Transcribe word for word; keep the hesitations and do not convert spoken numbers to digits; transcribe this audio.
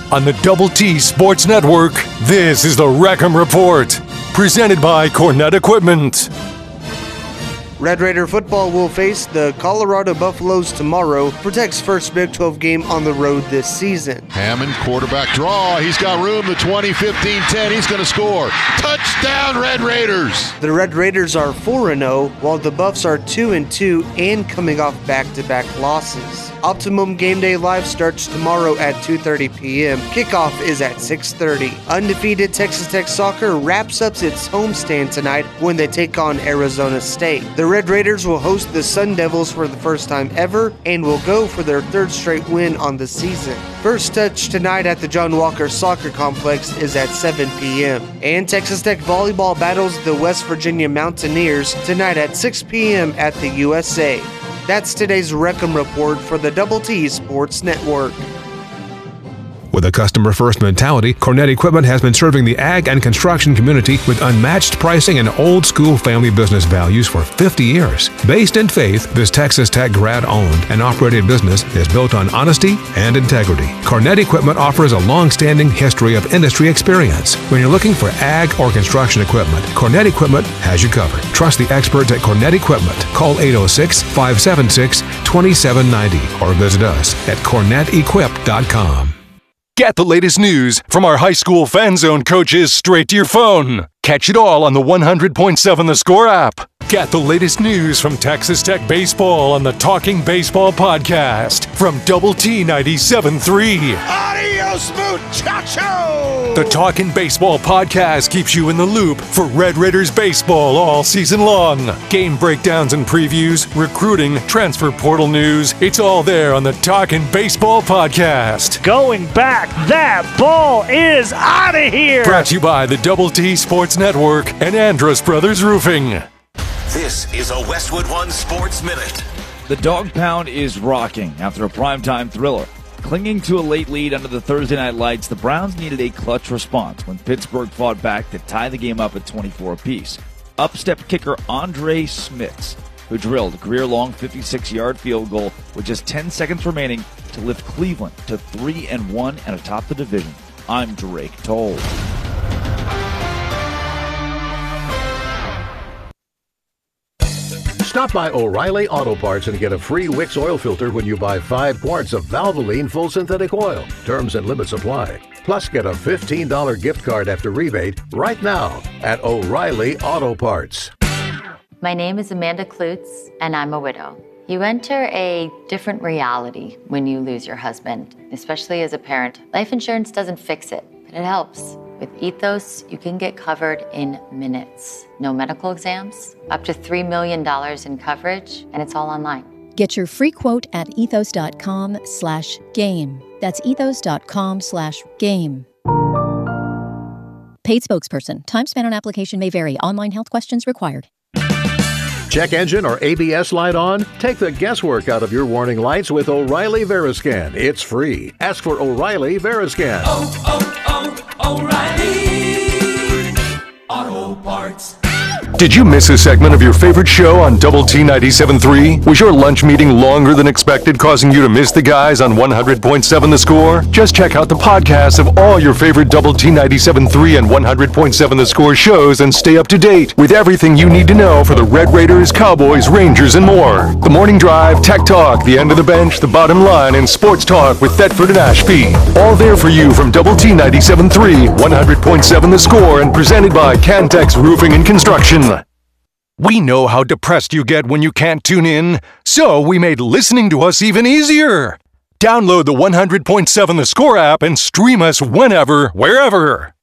On the Double T Sports Network, this is the Wreckham Report, presented by Cornet Equipment. Red Raider football will face the Colorado Buffaloes tomorrow for Tech's first Big twelve game on the road this season. Hammond, quarterback draw. He's got room. The twenty, fifteen, ten. He's going to score. Touchdown, Red Raiders. The Red Raiders are four and oh, while the Buffs are two and two and coming off back-to-back losses. Optimum Game Day Live starts tomorrow at two thirty p.m. Kickoff is at six thirty. Undefeated Texas Tech Soccer wraps up its homestand tonight when they take on Arizona State. The Red Raiders will host the Sun Devils for the first time ever and will go for their third straight win on the season. First touch tonight at the John Walker Soccer Complex is at seven p.m. And Texas Tech Volleyball battles the West Virginia Mountaineers tonight at six p.m. at the U S A. That's today's Wreckham Report for the Double T Sports Network. With a customer-first mentality, Cornet Equipment has been serving the ag and construction community with unmatched pricing and old-school family business values for fifty years. Based in faith, this Texas Tech grad-owned and operated business is built on honesty and integrity. Cornet Equipment offers a long-standing history of industry experience. When you're looking for ag or construction equipment, Cornet Equipment has you covered. Trust the experts at Cornet Equipment. Call eight oh six, five seven six, two seven nine oh or visit us at cornet equip dot com. Get the latest news from our high school fan zone coaches straight to your phone. Catch it all on the one hundred point seven The Score app. Get the latest news from Texas Tech Baseball on the Talking Baseball podcast from Double T ninety-seven point three. Adios, muchacho! The Talking Baseball podcast keeps you in the loop for Red Raiders baseball all season long. Game breakdowns and previews, recruiting, transfer portal news. It's all there on the Talking Baseball podcast. Going back, that ball is out of here! Brought to you by the Double T Sports Network and Andrus Brothers Roofing. This is a Westwood One Sports Minute. The Dog Pound is rocking after a primetime thriller. Clinging to a late lead under the Thursday night lights, the Browns needed a clutch response when Pittsburgh fought back to tie the game up at twenty-four apiece. Up-step kicker Andre Smits, who drilled a career-long fifty-six-yard field goal with just ten seconds remaining to lift Cleveland to three and one and atop the division. I'm Drake Toll. Stop by O'Reilly Auto Parts and get a free Wix oil filter when you buy five quarts of Valvoline Full Synthetic Oil. Terms and limits apply. Plus, get a fifteen dollars gift card after rebate right now at O'Reilly Auto Parts. My name is Amanda Klutz, and I'm a widow. You enter a different reality when you lose your husband, especially as a parent. Life insurance doesn't fix it, but it helps. With Ethos, you can get covered in minutes. No medical exams, up to three million dollars in coverage, and it's all online. Get your free quote at ethos.com slash game. That's ethos.com slash game. Paid spokesperson. Time spent on application may vary. Online health questions required. Check engine or A B S light on? Take the guesswork out of your warning lights with O'Reilly Veriscan. It's free. Ask for O'Reilly Veriscan. Oh, oh, oh, O'Reilly Auto Parts. Did you miss a segment of your favorite show on Double T ninety-seven point three? Was your lunch meeting longer than expected, causing you to miss the guys on one hundred point seven The Score? Just check out the podcasts of all your favorite Double T ninety-seven point three and one hundred point seven The Score shows and stay up to date with everything you need to know for the Red Raiders, Cowboys, Rangers, and more. The Morning Drive, Tech Talk, The End of the Bench, The Bottom Line, and Sports Talk with Thetford and Ashby. All there for you from Double T ninety-seven point three, one hundred point seven The Score, and presented by Cantex Roofing and Construction. We know how depressed you get when you can't tune in, so we made listening to us even easier. Download the one hundred point seven The Score app and stream us whenever, wherever.